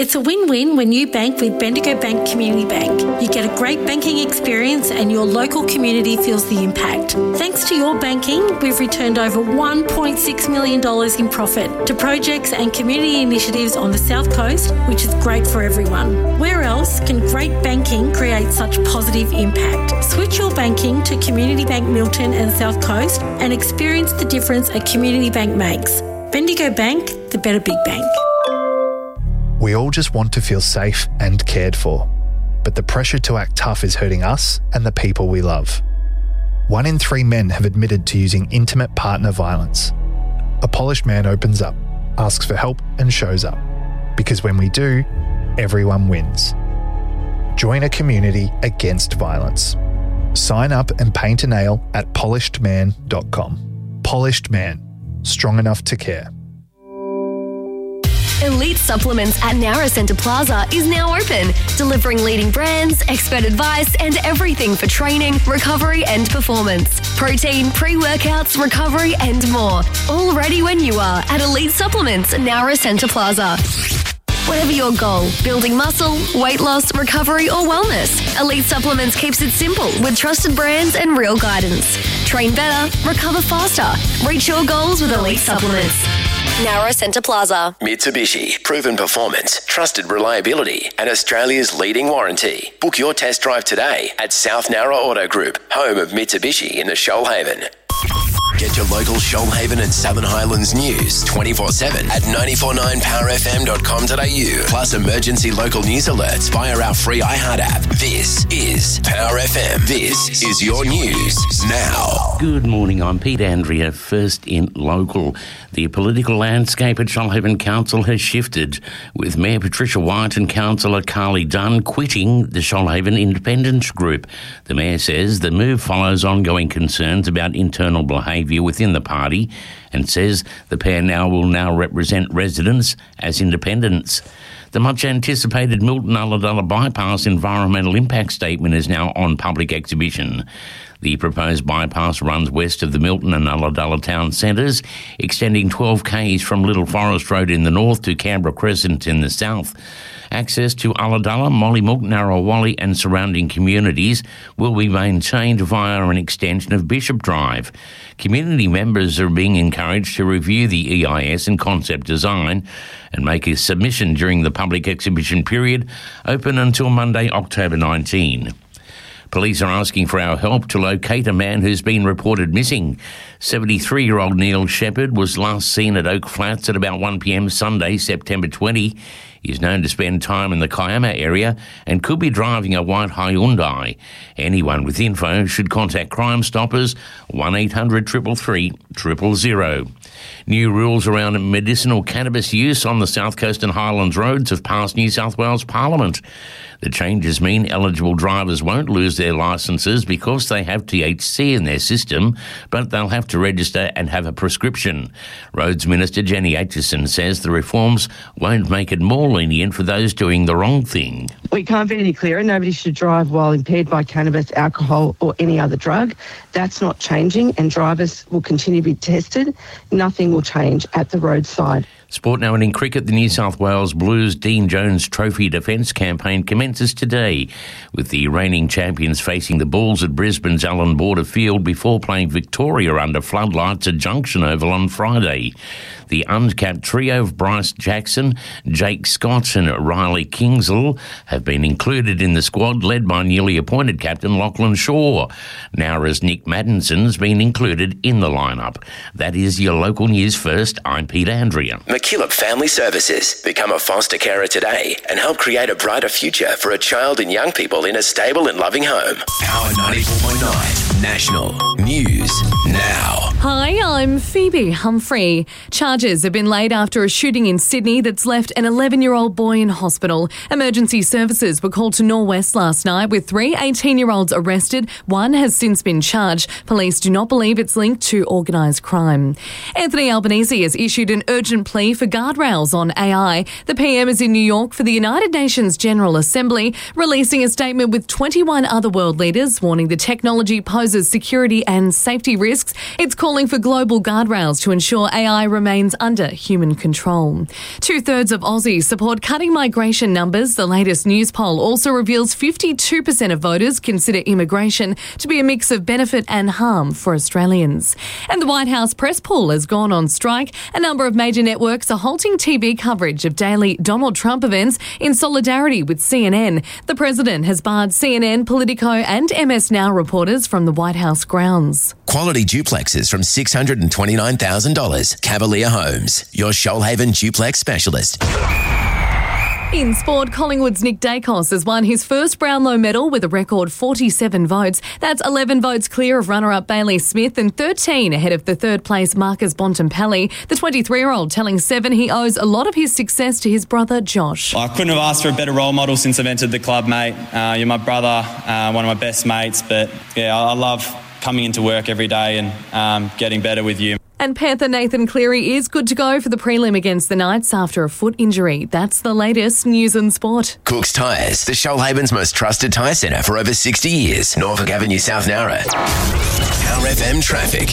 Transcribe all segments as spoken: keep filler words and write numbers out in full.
It's a win-win when you bank with Bendigo Bank Community Bank. You get a great banking experience and your local community feels the impact. Thanks to your banking, we've returned over one point six million dollars in profit to projects and community initiatives on the South Coast, which is great for everyone. Where else can great banking create such positive impact? Switch your banking to Community Bank Milton and South Coast and experience the difference a community bank makes. Bendigo Bank, the better big bank. We all just want to feel safe and cared for, but the pressure to act tough is hurting us and the people we love. One in three men have admitted to using intimate partner violence. A polished man opens up, asks for help and shows up. Because when we do, everyone wins. Join a community against violence. Sign up and paint a nail at polished man dot com. Polished Man, strong enough to care. Elite Supplements at Nowra Centre Plaza is now open, delivering leading brands, expert advice, and everything for training, recovery, and performance. Protein, pre-workouts, recovery, and more. All ready when you are at Elite Supplements, Nowra Centre Plaza. Whatever your goal, building muscle, weight loss, recovery, or wellness, Elite Supplements keeps it simple with trusted brands and real guidance. Train better, recover faster. Reach your goals with Elite Supplements. Nowra Centre Plaza. Mitsubishi, proven performance, trusted reliability, and Australia's leading warranty. Book your test drive today at South Nowra Auto Group, home of Mitsubishi in the Shoalhaven. Get your local Shoalhaven and Southern Highlands news twenty-four seven at nine four nine power f m dot com dot a u. Plus emergency local news alerts via our free iHeart app. This is Power F M. This is your news now. Good morning, I'm Pete Andrea. First in local. The political landscape at Shoalhaven Council has shifted, with Mayor Patricia White and Councillor Carly Dunn quitting the Shoalhaven Independence Group. The Mayor says the move follows ongoing concerns about internal behaviour within the party and says the pair now will now represent residents as independents. The much-anticipated Milton-Ulladulla Bypass Environmental Impact Statement is now on public exhibition. The proposed bypass runs west of the Milton and Ulladulla town centres, extending twelve kays from Little Forest Road in the north to Canberra Crescent in the south. Access to Ulladulla, Mollymook, Narrawalli and surrounding communities will be maintained via an extension of Bishop Drive. Community members are being encouraged to review the E I S and concept design and make a submission during the public exhibition period, open until Monday, October nineteenth. Police are asking for our help to locate a man who's been reported missing. seventy-three-year-old Neil Shepherd was last seen at Oak Flats at about one p m Sunday, September twentieth. He is known to spend time in the Kiama area and could be driving a white Hyundai. Anyone with info should contact Crime Stoppers, one eight hundred three three three zero zero. New rules around medicinal cannabis use on the South Coast and Highlands roads have passed New South Wales Parliament. The changes mean eligible drivers won't lose their licences because they have T H C in their system, but they'll have to register and have a prescription. Roads Minister Jenny Aitchison says the reforms won't make it more lenient for those doing the wrong thing. We can't be any clearer. Nobody should drive while impaired by cannabis, alcohol or any other drug. That's not changing, and drivers will continue to be tested. Nothing will change at the roadside. Sport now, and in cricket, the New South Wales Blues Dean Jones Trophy Defence campaign commences today, with the reigning champions facing the Bulls at Brisbane's Allan Border Field before playing Victoria under floodlights at Junction Oval on Friday. The uncapped trio of Bryce Jackson, Jake Scott and Riley Kingsell have been included in the squad led by newly appointed captain Lachlan Shaw. Nowra's Nick Maddenson's been included in the lineup. That is your local news first. I'm Pete Andrea. McKillop Family Services. Become a foster carer today and help create a brighter future for a child and young people in a stable and loving home. Power ninety-four point nine National News Now. Hi, I'm Phoebe Humphrey. Charges have been laid after a shooting in Sydney that's left an eleven-year-old boy in hospital. Emergency services were called to Norwest last night with three eighteen-year-olds arrested. One has since been charged. Police do not believe it's linked to organised crime. Anthony Albanese has issued an urgent plea for guardrails on A I. The P M is in New York for the United Nations General Assembly, releasing a statement with twenty-one other world leaders warning the technology poses security and safety risks. It's called calling for global guardrails to ensure A I remains under human control. Two-thirds of Aussies support cutting migration numbers. The latest news poll also reveals fifty-two percent of voters consider immigration to be a mix of benefit and harm for Australians. And the White House press pool has gone on strike. A number of major networks are halting T V coverage of daily Donald Trump events in solidarity with C N N. The president has barred C N N, Politico and M S Now reporters from the White House grounds. Quality duplexes from six hundred twenty-nine thousand dollars. Cavalier Homes, your Shoalhaven duplex specialist. In sport, Collingwood's Nick Dacos has won his first Brownlow medal with a record forty-seven votes. That's eleven votes clear of runner-up Bailey Smith and thirteen ahead of the third-place Marcus Bontempelli. The twenty-three-year-old telling Seven he owes a lot of his success to his brother Josh. I couldn't have asked for a better role model since I've entered the club, mate. Uh, you're my brother, uh, one of my best mates, but yeah, I love coming into work every day and um, getting better with you. And Panther Nathan Cleary is good to go for the prelim against the Knights after a foot injury. That's the latest news and sport. Cook's Tyres, the Shoalhaven's most trusted tyre centre for over sixty years. Norfolk Avenue, South Narra. Power F M traffic.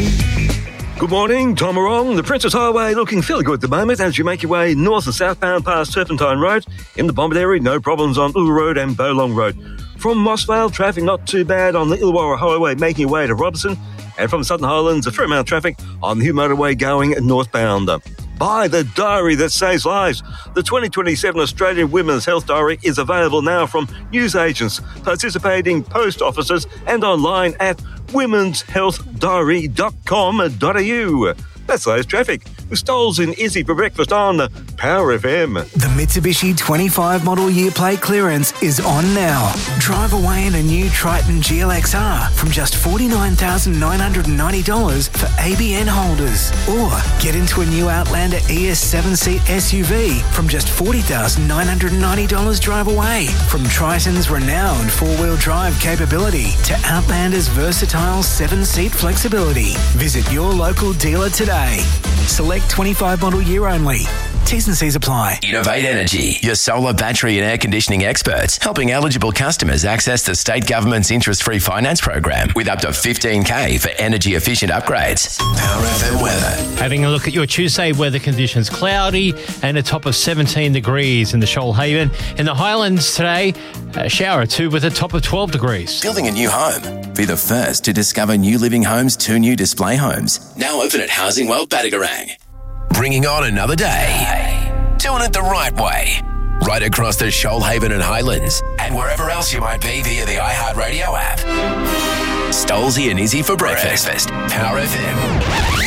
Good morning, Tom Morong. The Princess Highway looking fairly good at the moment as you make your way north and southbound past Serpentine Road. In the Bombardary, no problems on Ulu Road and Bowlong Road. From Mossvale, traffic not too bad on the Illawarra Highway making your way to Robertson. And from Southern Highlands, a fair amount of traffic on the Hugh Motorway going northbound. Buy the diary that saves lives. The twenty twenty-seven Australian Women's Health Diary is available now from newsagents, participating post offices and online at womens health diary dot com dot a u. That's those traffic with Stoles and Izzy for breakfast on Power F M. The Mitsubishi twenty-five model year plate clearance is on now. Drive away in a new Triton G L X R from just forty-nine thousand nine hundred ninety dollars for A B N holders. Or get into a new Outlander E S seven-seat S U V from just forty thousand nine hundred ninety dollars drive away. From Triton's renowned four-wheel drive capability to Outlander's versatile seven-seat flexibility. Visit your local dealer today. Select twenty-five model year only. T's and C's apply. Innovate Energy, your solar, battery and air conditioning experts, helping eligible customers access the state government's interest-free finance program with up to fifteen K for energy-efficient upgrades. Power F M weather. Having a look at your Tuesday weather conditions, cloudy and a top of seventeen degrees in the Shoalhaven. In the Highlands today, a shower or two with a top of twelve degrees. Building a new home. Be the first to discover New Living Homes' two new display homes. Now open at Housing World Badagarang. Bringing on another day. Doing it the right way. Right across the Shoalhaven and Highlands. And wherever else you might be via the iHeartRadio app. Stolesy and Izzy for breakfast. Power F M.